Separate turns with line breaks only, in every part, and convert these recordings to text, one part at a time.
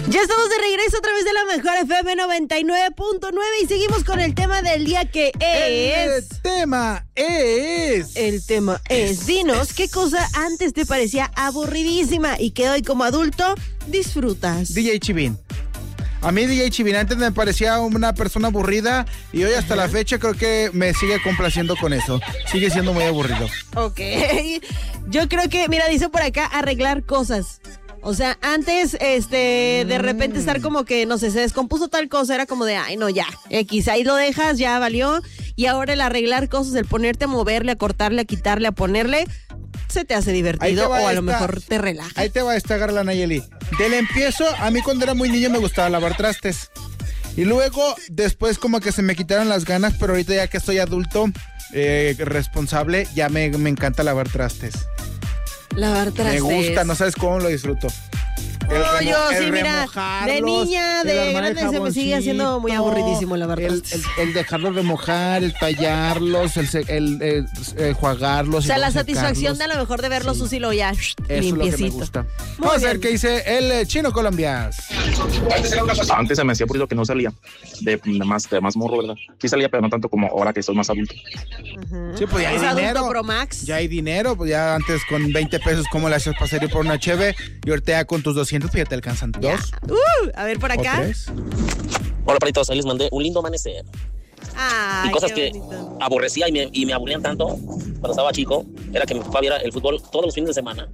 Ya estamos de regreso a través de la mejor FM 99.9 y seguimos con el tema del día que es... El tema es, dinos, ¿qué cosa antes te parecía aburridísima y que hoy como adulto disfrutas?
DJ Chivin. A mí DJ Chivin antes me parecía una persona aburrida y hoy hasta la fecha creo que me sigue complaciendo con eso. Sigue siendo muy aburrido.
Ok. Yo creo que, mira, dice por acá, arreglar cosas. O sea, antes, de repente estar como que, no sé, se descompuso tal cosa, era como de, ay, no, ya, X, ahí lo dejas, ya valió. Y ahora el arreglar cosas, el ponerte a moverle, a cortarle, a quitarle, a ponerle, se te hace divertido o a lo mejor te relaja.
Ahí te va esta, agarra la Nayeli. Del empiezo, a mí cuando era muy niño me gustaba lavar trastes. Y luego, después como que se me quitaron las ganas, pero ahorita ya que estoy adulto, responsable, ya me encanta lavar trastes.
Lavar trastes.
Me gusta, no sabes cómo lo disfruto.
Yo sí, mira, de niña, de grande se me sigue haciendo muy aburridísimo lavar trastes.
El dejarlos remojar, el tallarlos, el enjuagarlos.
O sea, la satisfacción de a lo mejor de verlos sucio ya limpiecito.
Eso es lo que me gusta. Vamos a ver qué dice el Chino Colombias.
Antes se me hacía aburrido que no salía, de más morro, ¿verdad? Sí salía, pero no tanto como ahora que soy más adulto.
Sí, pues ya hay dinero.
Pro Max.
Ya hay dinero, pues ya antes con 20 pesos, ¿cómo le hacías para salir por una cheve? Y ahorita ya con tus 200, pues ya te alcanzan dos.
A ver por acá.
Hola, paritos, ahí les mandé un lindo amanecer.
Ay,
y cosas que aborrecía y me aburrían tanto cuando estaba chico, era que mi papá viera el fútbol todos los fines de semana.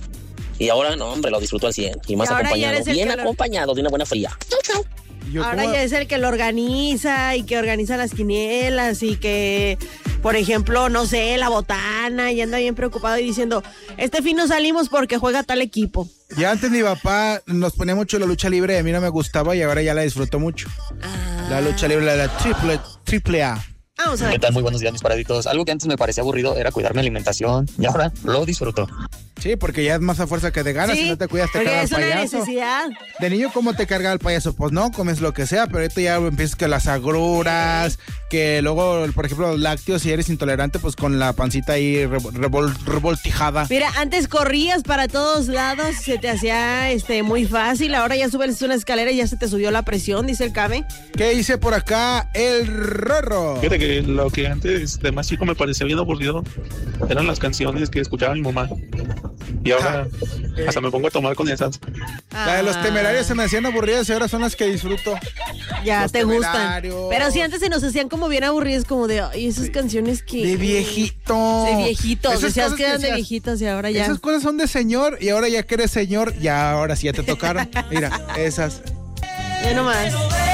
Y ahora, no, hombre, lo disfruto al 100. Y más acompañado, bien acompañado de una buena fría. Chau, chau.
Ahora ya es el que lo organiza y que organiza las quinielas y que, por ejemplo, no sé, la botana, y anda bien preocupado y diciendo, este fin no salimos porque juega tal equipo.
Ya antes mi papá nos ponía mucho la lucha libre y a mí no me gustaba y ahora ya la disfruto mucho. La lucha libre, la triple A.
Vamos a ver.
¿Qué tal? Muy buenos días, mis paraditos. Algo que antes me parecía aburrido era cuidar mi alimentación y ahora lo disfruto.
Sí, porque ya es más a fuerza que de ganas.
Sí,
si no te cuidas te carga el payaso.
Porque es una necesidad.
De niño, ¿cómo te carga el payaso? Pues no, comes lo que sea, pero ahorita ya empiezas que las agruras, que luego, por ejemplo, los lácteos, si eres intolerante, pues con la pancita ahí revoltijada.
Mira, antes corrías para todos lados, se te hacía muy fácil, ahora ya subes una escalera y ya se te subió la presión, dice el Cabe.
¿Qué dice por acá el Rorro?
Fíjate que lo que antes de más chico me parecía bien aburrido eran las canciones que escuchaba mi mamá. Y ahora hasta me pongo a tomar con esas.
La de los Temerarios se me hacían aburridas y ahora son las que disfruto.
Ya,
los
te
Temerarios.
gustan. Pero si antes se nos hacían como bien aburridas, como de, ay, esas canciones que...
De viejito.
De viejitos.
Esas
Decías
cosas
que eran
que
de viejitas y ahora ya...
Esas cosas son de señor y ahora ya que eres señor, ya ahora sí ya te tocaron. Mira, esas.
Ya nomás.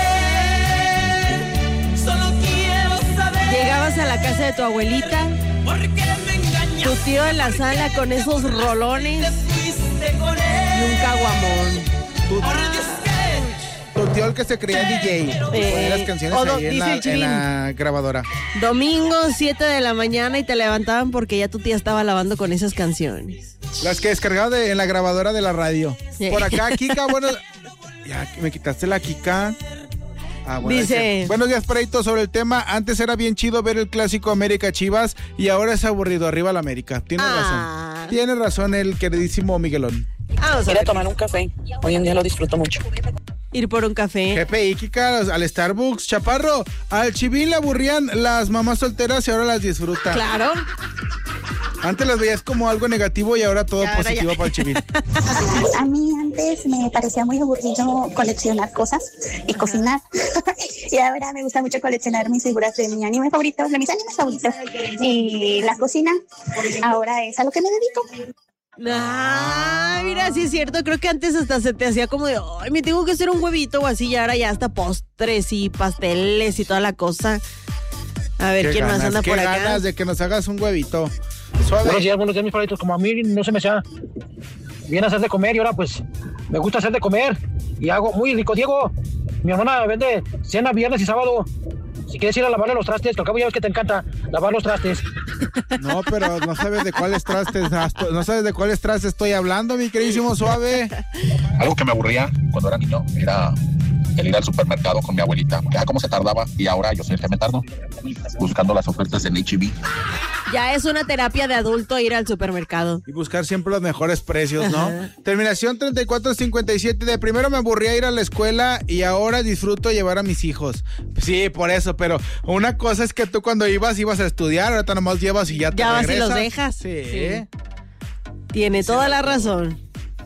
Llegabas a la casa de tu abuelita, tu tío en la sala con esos rolones y un caguamón.
Tu tío el que se creía DJ. Ponía las canciones ahí en la grabadora.
Domingo, 7 de la mañana y te levantaban porque ya tu tía estaba lavando con esas canciones.
Las que descargaba en la grabadora de la radio. Sí. Por acá, Kika, bueno... Ya me quitaste la Kika. Bueno, dice, buenos días, Perito. Sobre el tema, antes era bien chido ver el clásico América Chivas y ahora es aburrido. Arriba la América. Tiene razón el queridísimo Miguelón.
Quería tomar un café. Hoy en día lo disfruto mucho.
Ir por un café.
Jefe y Kika al Starbucks. Chaparro, al Chivín le aburrían las mamás solteras y ahora las disfruta.
Claro.
Antes las veías como algo negativo y ahora todo positivo para el Chivín.
A mí antes me parecía muy aburrido coleccionar cosas y cocinar. Y ahora me gusta mucho coleccionar mis figuras de mi anime favorito, de mis animes favoritos. Y la cocina ahora es a lo que me dedico.
Ah, mira, sí es cierto. Creo que antes hasta se te hacía como de, ay, me tengo que hacer un huevito o así, y ahora ya hasta postres y pasteles y toda la cosa. A ver, ¿quién más anda por acá?
Qué ganas de que nos hagas un huevito.
Suave. Buenos días, mis favoritos. Como a mí no se me sea bien hacer de comer y ahora pues me gusta hacer de comer y hago muy rico. Diego, mi hermana vende cena viernes y sábado. Si quieres ir a lavarle los trastes, que al cabo ya ves que te encanta lavar los trastes.
No, pero no sabes de cuáles trastes, no sabes de cuáles trastes estoy hablando, mi queridísimo Suave.
Algo que me aburría cuando era niño era el ir al supermercado con mi abuelita, porque cómo se tardaba, y ahora yo soy el que me tardo buscando las ofertas en H-E-B.
Ya es una terapia de adulto ir al supermercado.
Y buscar siempre los mejores precios, ¿no? Terminación 3457. De primero me aburría ir a la escuela y ahora disfruto llevar a mis hijos. Sí, por eso, pero una cosa es que tú cuando ibas a estudiar, ahorita nomás llevas y ya te regresas.
Ya vas y los dejas.
Sí.
Tiene toda la razón.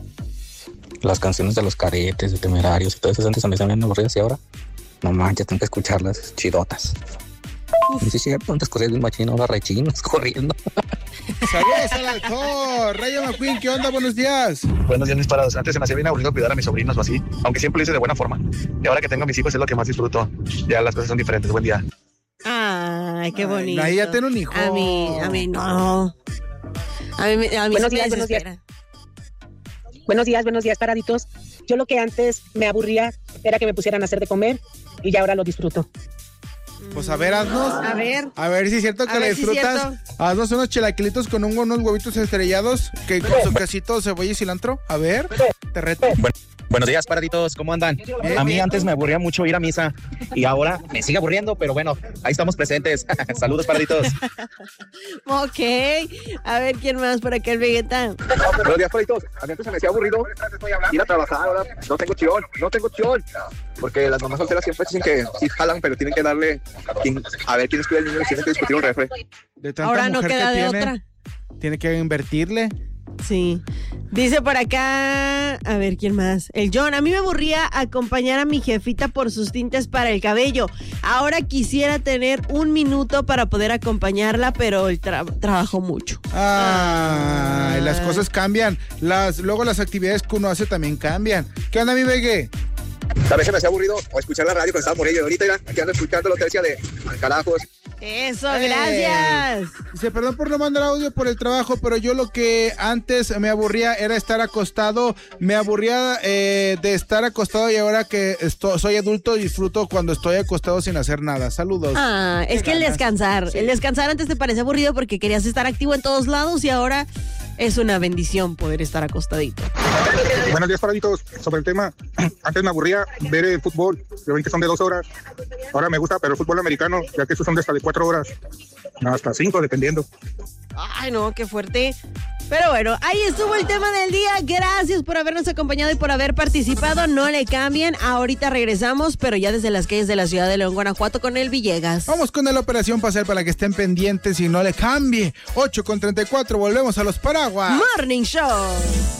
Las canciones de los Caretes, de Temerarios y todo eso antes se me hacían bien aburridas y ahora no manches, tengo que escucharlas chidotas. Y sí, cierto, antes corrías bien machino, ahora rechinos corriendo.
Saludos al alcohol. Rayo McQueen, ¿qué onda? Buenos días.
Buenos días, mis parados. Antes se me hacía bien aburrido cuidar a mis sobrinos o así, aunque siempre lo hice de buena forma. Y ahora que tengo a mis hijos es lo que más disfruto. Ya las cosas son diferentes. Buen día.
Ay, qué bonito.
Ahí ya tiene un hijo.
A mí no. A mí
buenos días, buenos días. Buenos días, paraditos. Yo lo que antes me aburría era que me pusieran a hacer de comer y ya ahora lo disfruto.
Pues a ver, haznos.
A
ver si es cierto que le disfrutas. Haznos unos chilaquilitos con unos huevitos estrellados que con su quesito, cebolla y cilantro. A ver, te reto.
Buenos días, paraditos, ¿cómo andan? A mí antes me aburría mucho ir a misa y ahora me sigue aburriendo, pero bueno, ahí estamos presentes. Saludos, paraditos.
Ok, a ver, ¿quién más por acá? El Vegeta.
Buenos días, paraditos. A mí antes se me hacía aburrido ir a trabajar, ahora no tengo chión. Porque las mamás solteras siempre dicen que sí jalan, pero tienen que darle a ver quién cuida el niño y tienen que discutir un refre.
Ahora no queda de otra.
Tiene que invertirle.
Sí. Dice por acá, a ver, ¿quién más? El John, a mí me aburría acompañar a mi jefita por sus tintes para el cabello. Ahora quisiera tener un minuto para poder acompañarla, pero el trabajo mucho.
Las cosas cambian. Luego las actividades que uno hace también cambian. ¿Qué onda, mi Vegue?
A veces me hacía aburrido o escuchar la radio cuando estaba morrillo. Ahorita ya aquí ando escuchando lo que decía de carajos.
Eso, gracias.
Dice, perdón por no mandar audio por el trabajo, pero yo lo que antes me aburría era estar acostado. Me aburría de estar acostado y ahora que soy adulto disfruto cuando estoy acostado sin hacer nada. Saludos.
Es que el descansar antes te parece aburrido porque querías estar activo en todos lados y ahora es una bendición poder estar acostadito.
Buenos días, paraditos. Sobre el tema, antes me aburría ver el fútbol, yo ven que son de 2 horas. Ahora me gusta, pero el fútbol americano, ya que esos son de hasta de 4 horas, hasta 5, dependiendo.
Ay, no, qué fuerte. Pero bueno, ahí estuvo el tema del día. Gracias por habernos acompañado y por haber participado. No le cambien. Ahorita regresamos, pero ya desde las calles de la ciudad de León, Guanajuato, con el Villegas.
Vamos con la Operación Pasar para que estén pendientes y no le cambie. 8:34, volvemos a los Paraguas
Morning Show.